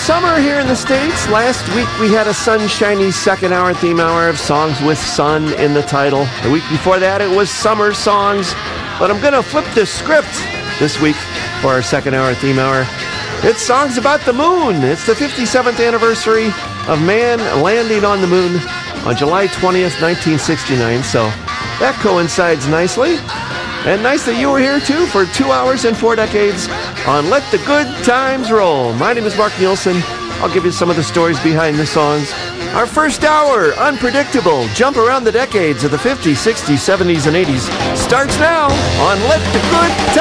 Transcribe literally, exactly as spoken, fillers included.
summer here in the States. Last week we had a sunshiny second hour theme hour of songs with sun in the title. The week before that it was summer songs. But I'm going to flip the script this week for our second hour theme hour. It's songs about the moon. It's the fifty-seventh anniversary of man landing on the moon on July twentieth, nineteen sixty-nine. So that coincides nicely. And nice that you were here, too, for two hours and four decades on Let the Good Times Roll. My name is Mark Nielsen. I'll give you some of the stories behind the songs. Our first hour, unpredictable, jump around the decades of the fifties, sixties, seventies, and eighties, starts now on Let the Good Times